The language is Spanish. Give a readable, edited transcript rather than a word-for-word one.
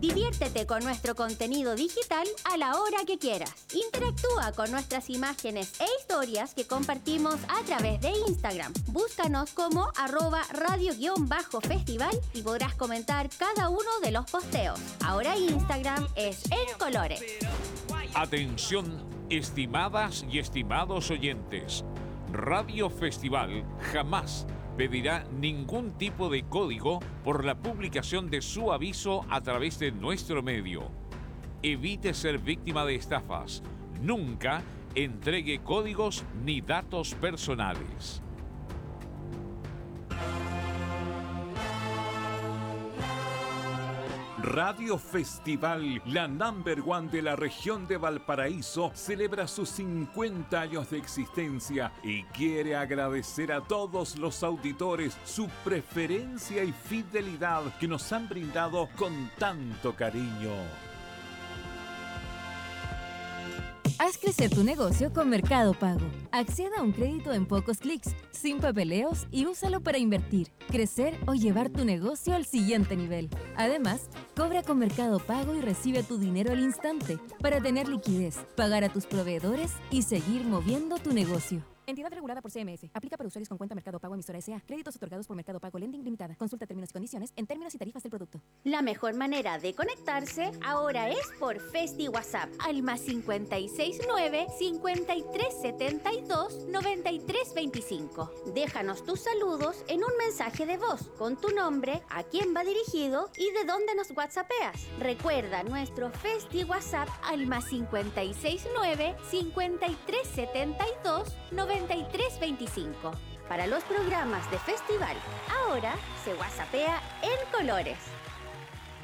Diviértete con nuestro contenido digital a la hora que quieras. Interactúa con nuestras imágenes e historias que compartimos a través de Instagram. Búscanos como @radio_festival y podrás comentar cada uno de los posteos. Ahora Instagram es En Colores. Atención, estimadas y estimados oyentes. Radio Festival jamás pedirá ningún tipo de código por la publicación de su aviso a través de nuestro medio. Evite ser víctima de estafas. Nunca entregue códigos ni datos personales. Radio Festival, la #1 de la región de Valparaíso, celebra sus 50 años de existencia y quiere agradecer a todos los auditores su preferencia y fidelidad que nos han brindado con tanto cariño. Haz crecer tu negocio con Mercado Pago. Acceda a un crédito en pocos clics, sin papeleos y úsalo para invertir, crecer o llevar tu negocio al siguiente nivel. Además, cobra con Mercado Pago y recibe tu dinero al instante para tener liquidez, pagar a tus proveedores y seguir moviendo tu negocio. Entidad regulada por CMF. Aplica para usuarios con cuenta Mercado Pago emisora S.A. Créditos otorgados por Mercado Pago Lending Limitada. Consulta términos y condiciones en términos y tarifas del producto. La mejor manera de conectarse ahora es por Festi WhatsApp al +569 5372 9325. Déjanos tus saludos en un mensaje de voz con tu nombre, a quién va dirigido y de dónde nos whatsappeas. Recuerda nuestro Festi WhatsApp al +569 5372 9325. Para los programas de festival, ahora se whatsappea En Colores.